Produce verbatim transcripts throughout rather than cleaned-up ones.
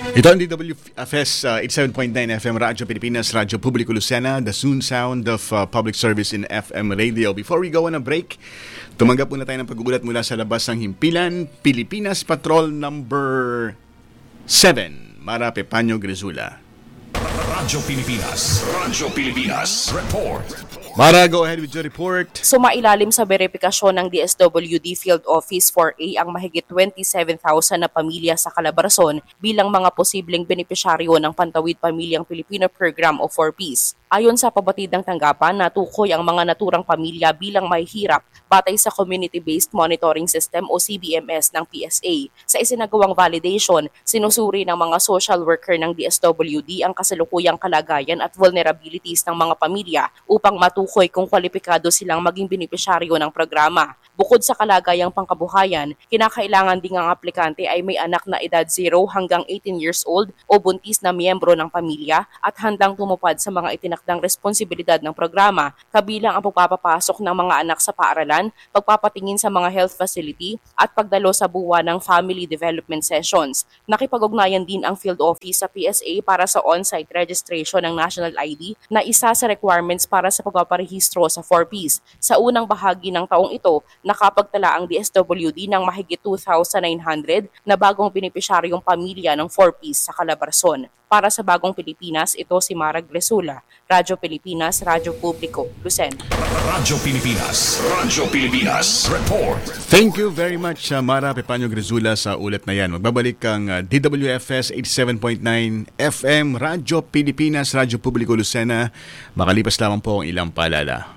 Ito ang D W F S uh, eighty-seven point nine F M Radyo Pilipinas, Radyo Publiko Lucena, the soon sound of uh, public service in F M radio. Before we go on a break, tumanggap muna tayo ng pag-uulat mula sa labas ng himpilan. Pilipinas Patrol number seven, Mara Pepanyo Grizula. Radyo Pilipinas, Radyo Pilipinas, report. Mara, go ahead with your report. Sumailalim sa beripikasyon ng D S W D Field Office four A ang mahigit twenty-seven thousand na pamilya sa Calabarzon bilang mga posibleng benepisyaryo ng Pantawid Pamilyang Pilipino Program o four Ps. Ayon sa pabatid ng tanggapan, natukoy ang mga naturang pamilya bilang mahihirap batay sa Community-Based Monitoring System o C B M S ng P S A. Sa isinagawang validation, sinusuri ng mga social worker ng D S W D ang kasalukuyang kalagayan at vulnerabilities ng mga pamilya upang matukoy kung kwalipikado silang maging benepisyaryo ng programa. Bukod sa kalagayang pangkabuhayan, kinakailangan ding ang aplikante ay may anak na edad zero hanggang eighteen years old o buntis na miyembro ng pamilya at handang tumupad sa mga itinakdang responsibilidad ng programa, kabilang ang pagpapapasok ng mga anak sa paaralan, pagpapatingin sa mga health facility at pagdalo sa buwan ng family development sessions. Nakipag-ugnayan din ang field office sa P S A para sa on-site registration ng National I D na isa sa requirements para sa pagpaparehistro sa four Ps. Sa unang bahagi ng taong ito, nakapagtala ang D S W D ng mahigit two thousand nine hundred na bagong benepisyaryong pamilya ng four Ps sa Calabarzon. Para sa Bagong Pilipinas, ito si Mara Grizula, Radyo Pilipinas, Radyo Publiko, Lucena. Radyo Pilipinas, Radyo Pilipinas, report. Thank you very much, uh, Mara Pepanyo Grizula, sa ulat na yan. Magbabalik ang uh, D W F S eighty-seven point nine F M, Radyo Pilipinas, Radyo Publiko, Lucena. Makalipas lamang po ang ilang paalala.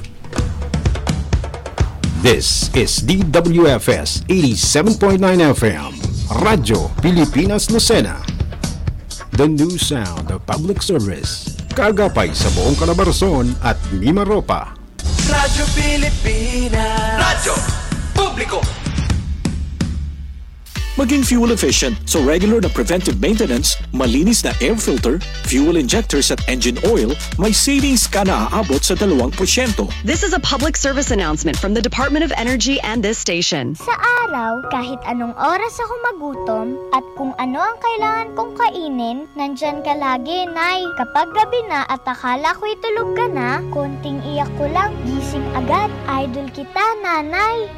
This is D W F S eighty-seven point nine F M, Radyo Pilipinas, Lucena. The new sound of public service. Kagapay sa buong Calabarzon at Mimaropa. Radyo Pilipinas, Radyo Publiko. Maging fuel efficient, so regular na preventive maintenance, malinis na air filter, fuel injectors at engine oil, may savings ka na aabot sa dalawang porsyento. This is a public service announcement from the Department of Energy and this station. Sa araw, kahit anong oras ako magutom at kung ano ang kailangan kong kainin, nandyan ka lagi, Nay. Kapag gabi na at akala ko'y tulog ka na, konting iyak ko lang, gising agad. Idol kita, Nanay.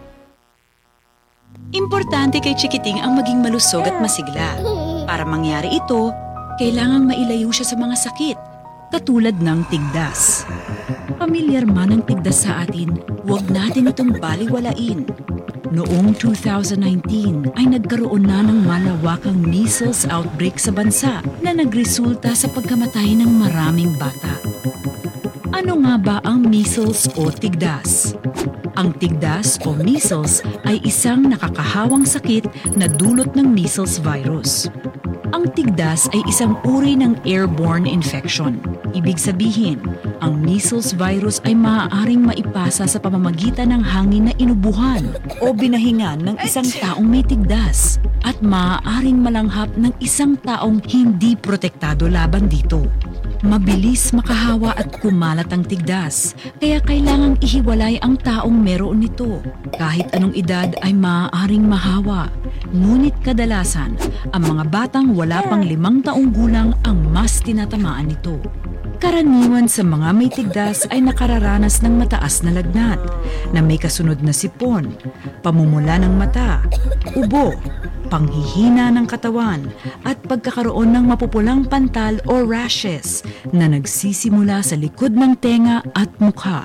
Importante kay Chikiting ang maging malusog at masigla. Para mangyari ito, kailangang mailayo siya sa mga sakit, katulad ng tigdas. Pamilyar man ang tigdas sa atin, huwag natin itong baliwalain. Noong two thousand nineteen ay nagkaroon na ng malawakang measles outbreak sa bansa na nagresulta sa pagkamatay ng maraming bata. Ano nga ba ang measles o tigdas? Ang tigdas o measles ay isang nakakahawang sakit na dulot ng measles virus. Ang tigdas ay isang uri ng airborne infection. Ibig sabihin, ang measles virus ay maaaring maipasa sa pamamagitan ng hangin na inubuhan o binahingan ng isang taong may tigdas at maaaring malanghap ng isang taong hindi protektado laban dito. Mabilis makahawa at kumalat ang tigdas, kaya kailangang ihiwalay ang taong meron nito. Kahit anong edad ay maaaring mahawa, ngunit kadalasan, ang mga batang wala pang limang taong gulang ang mas tinatamaan nito. Karaniwan sa mga may tigdas ay nakararanas ng mataas na lagnat, na may kasunod na sipon, pamumula ng mata, ubo, panghihina ng katawan, at pagkakaroon ng mapupulang pantal o rashes na nagsisimula sa likod ng tenga at mukha.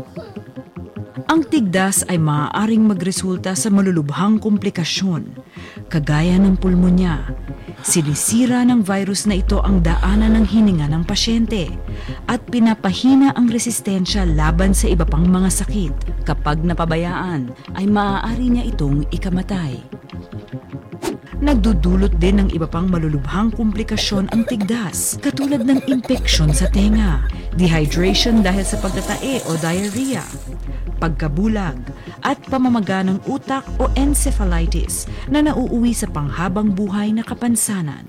Ang tigdas ay maaaring magresulta sa malulubhang komplikasyon, kagaya ng pulmonya. Sinisira ng virus na ito ang daanan ng hininga ng pasyente at pinapahina ang resistensya laban sa iba pang mga sakit. Kapag napabayaan, ay maaari niya itong ikamatay. Nagdudulot din ng iba pang malulubhang komplikasyon ang tigdas, katulad ng impeksyon sa tenga, dehydration dahil sa pagtatae o diarrhea, pagkabulag, at pamamaga ng utak o encephalitis na nauuwi sa panghabang buhay na kapansanan.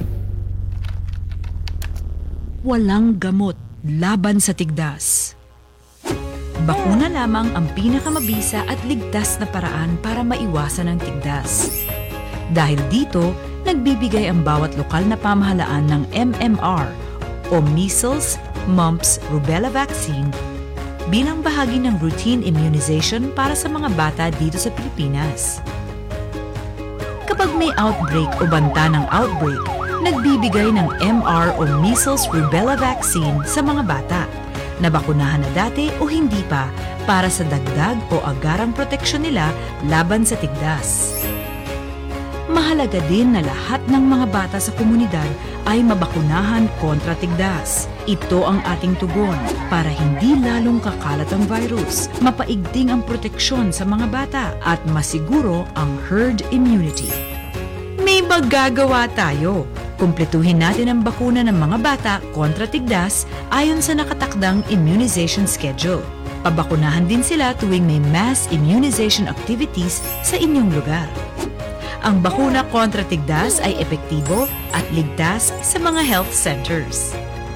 Walang gamot laban sa tigdas. Bakuna lamang ang pinakamabisa at ligtas na paraan para maiwasan ang tigdas. Dahil dito, nagbibigay ang bawat lokal na pamahalaan ng M M R o Measles, Mumps, Rubella Vaccine bilang bahagi ng routine immunization para sa mga bata dito sa Pilipinas. Kapag may outbreak o banta ng outbreak, nagbibigay ng M R o Measles Rubella Vaccine sa mga bata na bakunahan na dati o hindi pa para sa dagdag o agarang proteksyon nila laban sa tigdas. Mahalaga din na lahat ng mga bata sa komunidad ay mabakunahan kontra tigdas. Ito ang ating tugon para hindi lalong kakalat ang virus, mapaigting ang proteksyon sa mga bata at masiguro ang herd immunity. May magagawa tayo. Kumpletuhin natin ang bakuna ng mga bata kontra tigdas ayon sa nakatakdang immunization schedule. Pabakunahan din sila tuwing may mass immunization activities sa inyong lugar. Ang bakuna kontra tigdas ay epektibo at ligtas sa mga health centers.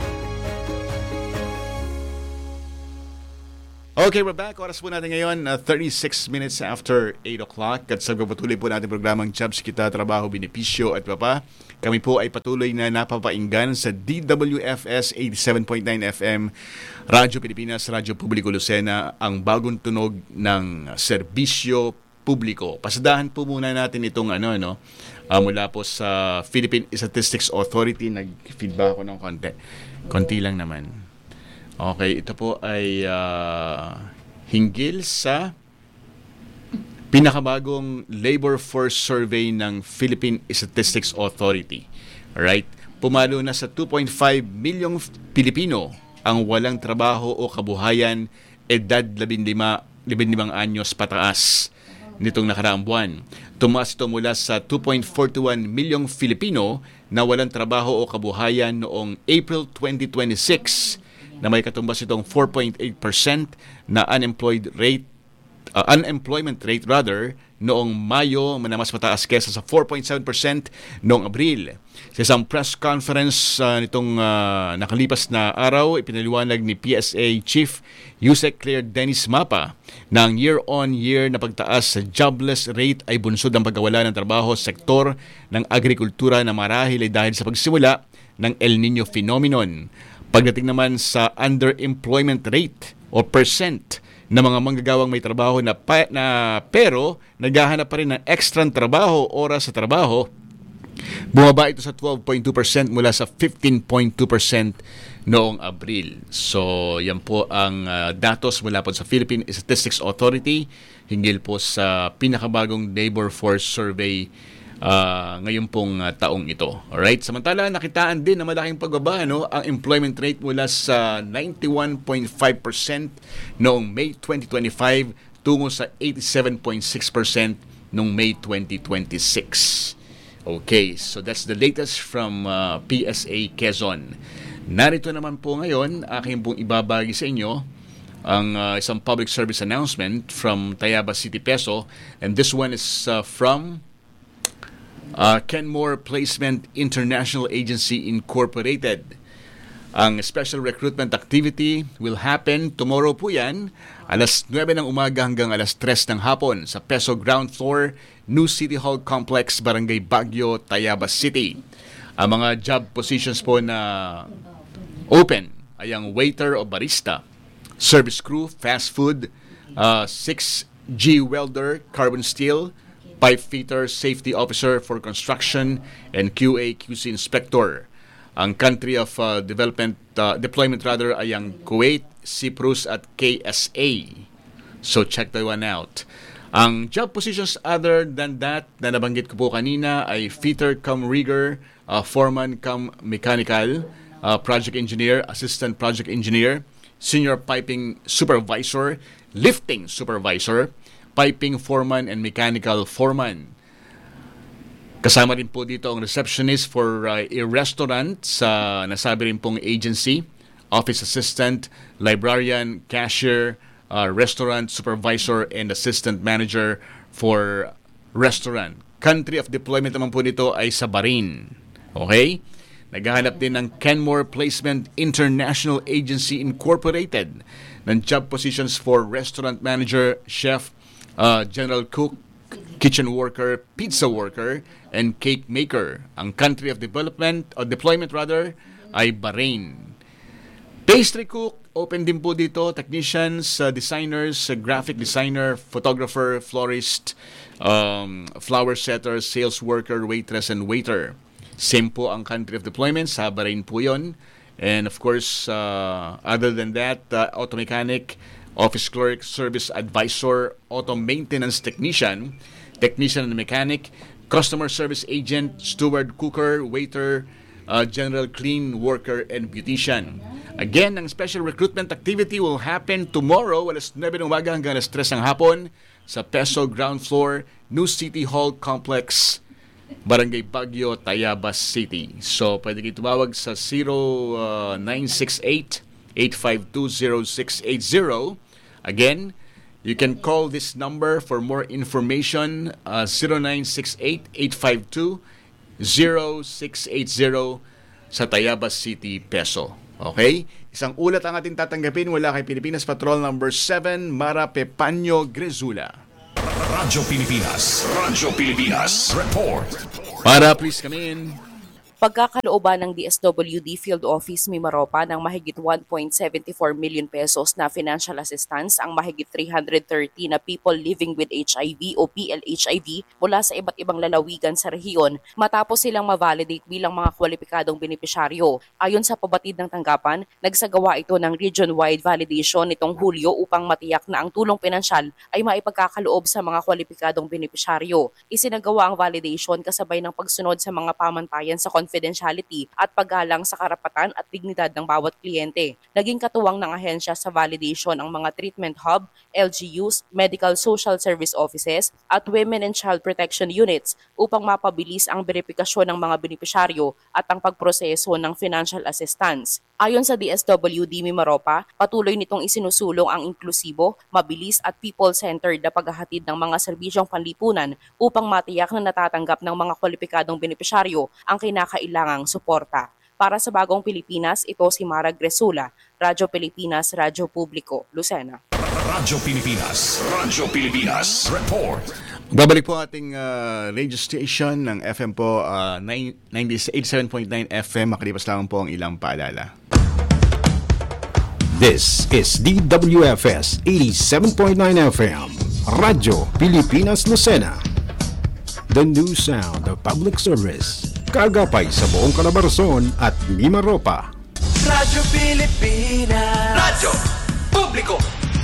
Okay, we're back. Oras po natin ngayon, uh, thirty-six minutes after eight o'clock. At sa pagpatuloy po natin programang Jobs Kita, Trabaho, Benepisyo at Papa, kami po ay patuloy na napapainggan sa D W F S eighty-seven point nine F M, Radyo Pilipinas, Radyo Publiko Lucena, ang bagong tunog ng serbisyo publiko. Pasadahan po muna natin itong ano, no, uh, mula po sa Philippine Statistics Authority. Nag-feedback ako ng konti. Konti lang naman. Okay, ito po ay uh, hinggil sa pinakabagong labor force survey ng Philippine Statistics Authority. Alright? Pumalo na sa two point five milyong Pilipino ang walang trabaho o kabuhayan edad labinlimang anyos pataas nitong nakaraang buwan. Tumaas ito mula sa two point four one milyong Filipino na walang trabaho o kabuhayan noong April twenty twenty-six na may katumbas itong four point eight percent na unemployed rate uh, unemployment rate rather noong Mayo na mas mataas kesa sa four point seven percent noong Abril. Sa isang press conference uh, nitong uh, nakalipas na araw, ipinaliwanag ni P S A Chief Yusek Claire Dennis Mapa na ang year-on-year na pagtaas sa jobless rate ay bunsod ng pagkawala ng trabaho sa sektor ng agrikultura na marahil ay dahil sa pagsimula ng El Nino phenomenon. Pagdating naman sa underemployment rate o percent na mga manggagawang may trabaho na, pa, na pero naghahanap pa rin ng extra trabaho oras sa trabaho, bumaba ito sa twelve point two percent mula sa fifteen point two percent noong Abril. So, yan po ang uh, datos mula po sa Philippine Statistics Authority hinggil po sa pinakabagong labor force survey Uh, ngayon pong uh, taong ito. Alright? Samantala, nakitaan din na malaking pagbaba, no? Ang employment rate mula sa ninety-one point five percent noong May twenty twenty-five tungo sa eighty-seven point six percent noong May twenty twenty-six. Okay, so that's the latest from uh, P S A Quezon. Narito naman po ngayon, aking pong ibabagi sa inyo ang uh, isang public service announcement from Tayabas City Peso, and this one is uh, from Uh, Kenmore Placement International Agency Incorporated. Ang special recruitment activity will happen tomorrow po yan, alas nuwebe ng umaga hanggang alas tres ng hapon sa Peso Ground Floor, New City Hall Complex, Barangay Baguio, Tayabas City. Ang mga job positions po na open ay ang waiter o barista, service crew, fast food, uh, six G welder, carbon steel, pipe fitter, safety officer for construction, and Q A Q C inspector. Ang country of uh, development uh, deployment rather ay ang Kuwait, Cyprus at K S A. So check that one out. Ang job positions other than that na nabanggit ko po kanina ay fitter cum rigger, uh, foreman cum mechanical, uh, project engineer, assistant project engineer, senior piping supervisor, lifting supervisor, piping foreman and mechanical foreman. Kasama rin po dito ang receptionist for uh, a restaurant sa nasabi rin pong agency, office assistant, librarian, cashier, uh, restaurant supervisor, and assistant manager for restaurant. Country of deployment naman po nito ay sa Bahrain. Okay? Naghahanap din ng Kenmore Placement International Agency Incorporated ng job positions for restaurant manager, chef, Uh, general cook, kitchen worker, pizza worker, and cake maker. Ang country of development, or deployment rather, ay Bahrain. Pastry cook, open din po dito, technicians, uh, designers, uh, graphic designer, photographer, florist, um, flower setter, sales worker, waitress, and waiter. Same po ang country of deployment, sa Bahrain po yun. And of course, uh, other than that, uh, auto mechanic, office clerk, service advisor, auto maintenance technician, technician and mechanic, customer service agent, steward, cooker, waiter, uh, general clean worker, and beautician. Again, ang special recruitment activity will happen tomorrow, alas nuwebe ng umaga hanggang alas tres ng hapon, sa Peso Ground Floor, New City Hall Complex, Barangay Baguio, Tayabas City. So, pwede kayo tumawag sa zero nine six eight, eight five two, zero six eight zero. Again, you can call this number for more information, uh, zero nine six eight, eight five two, zero six eight zero sa Tayabas City, Peso. Okay? Isang ulat ang ating tatanggapin mula kay Pilipinas Patrol number seven, Mara Pepanyo Grezula. Radyo Pilipinas. Radyo Pilipinas. Report. Para, please come in. Pagkakalooban ng D S W D Field Office Mimaropa ng mahigit one point seven four million pesos na financial assistance ang mahigit three hundred thirty na people living with H I V o P L H I V mula sa iba't ibang lalawigan sa rehiyon matapos silang ma-validate bilang mga kwalipikadong benepisyaryo. Ayon sa pabatid ng tanggapan, nagsagawa ito ng region-wide validation nitong Hulyo upang matiyak na ang tulong pinansyal ay maipagkakaloob sa mga kwalipikadong benepisyaryo. Isinagawa ang validation kasabay ng pagsunod sa mga pamantayan sa confidentiality at paggalang sa karapatan at dignidad ng bawat kliyente. Naging katuwang ng ahensya sa validation ang mga treatment hub, L G Us, medical social service offices at women and child protection units upang mapabilis ang beripikasyon ng mga benepisyaryo at ang pagproseso ng financial assistance. Ayon sa D S W D Mimaropa, patuloy nitong isinusulong ang inklusibo, mabilis at people-centered na paghahatid ng mga serbisyong panlipunan upang matiyak na natatanggap ng mga kwalipikadong benepisyaryo ang kinakailangang suporta. Para sa Bagong Pilipinas, ito si Mara Grezula, Radyo Pilipinas, Radyo Publiko, Lucena. Radyo Pilipinas. Radyo Pilipinas. Report. Babalik po ating uh, radio station ng F M po, uh, ninety-seven point nine F M. Makalipas lang po ang ilang paalala. This is D W F S eighty-seven point nine F M, Radyo Pilipinas Lucena. The new sound of public service. Kagapay sa buong Calabarzon at Mimaropa. Radyo Pilipinas. Radyo Publiko.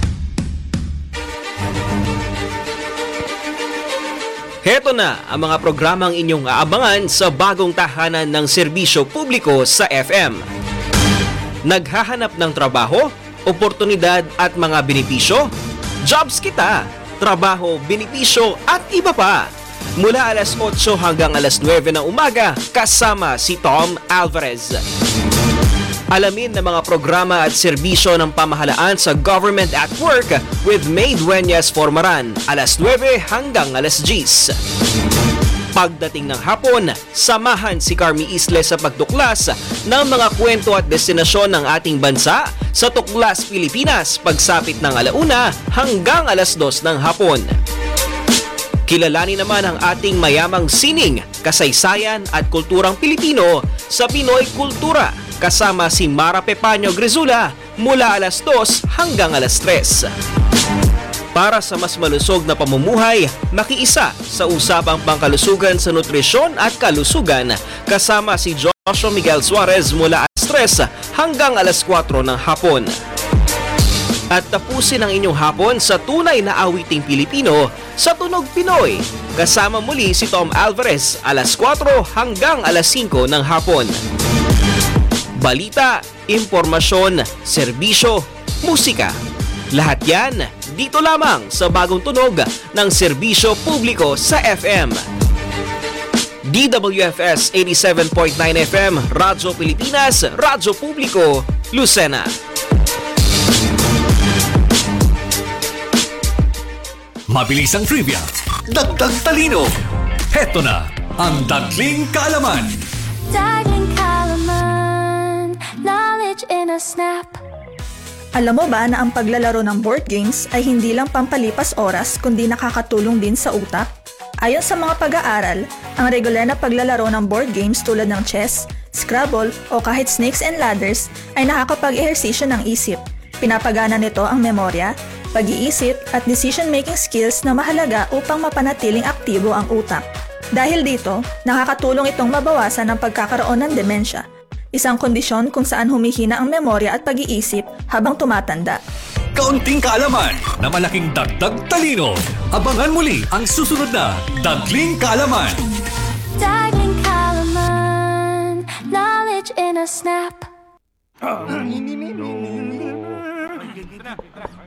Heto na ang mga programang inyong aabangan sa bagong tahanan ng serbisyo publiko sa F M. Naghahanap ng trabaho, oportunidad at mga benepisyo? Jobs Kita! Trabaho, benepisyo at iba pa! Mula alas otso hanggang alas nuwebe ng umaga, kasama si Tom Alvarez. Alamin ang mga programa at serbisyo ng pamahalaan sa Government at Work with May Dueñas Formaran, alas nuwebe hanggang alas diyes. Pagdating ng hapon, samahan si Carmi Isle sa pagtuklas ng mga kwento at destinasyon ng ating bansa sa Tuklas Pilipinas pagsapit ng alauna hanggang alas dos ng hapon. Kilalanin naman ang ating mayamang sining, kasaysayan at kulturang Pilipino sa Pinoy Kultura kasama si Mara Pepanyo Grezula mula alas dos hanggang alas tres. Para sa mas malusog na pamumuhay, makiisa sa usapang pangkalusugan sa nutrisyon at kalusugan kasama si Joshua Miguel Suarez mula alas tres hanggang alas kwatro ng hapon. At tapusin ang inyong hapon sa tunay na awiting Pilipino sa Tunog Pinoy. Kasama muli si Tom Alvarez alas kwatro hanggang alas singko ng hapon. Balita, impormasyon, serbisyo, musika. Lahat yan dito lamang sa bagong tunog ng serbisyo publiko sa F M. D W F S eighty-seven point nine F M, Radyo Pilipinas, Radyo Publiko, Lucena. Mabilis ang trivia, dagdag talino. Heto na ang Dagling Kaalaman. Dagling Kaalaman, knowledge in a snap. Alam mo ba na ang paglalaro ng board games ay hindi lang pampalipas oras kundi nakakatulong din sa utak? Ayon sa mga pag-aaral, ang regular na paglalaro ng board games tulad ng chess, Scrabble o kahit Snakes and Ladders ay nakakapag-ehersisyo ng isip. Pinapagana nito ang memorya, pag-iisip at decision-making skills na mahalaga upang mapanatiling aktibo ang utak. Dahil dito, nakakatulong itong mabawasan ang pagkakaroon ng demensya, isang kondisyon kung saan humihina ang memorya at pag-iisip habang tumatanda. Kaunting kaalaman na malaking dagdag talino. Abangan muli ang susunod na Dagling Kaalaman. Dagling Kaalaman, knowledge in a snap.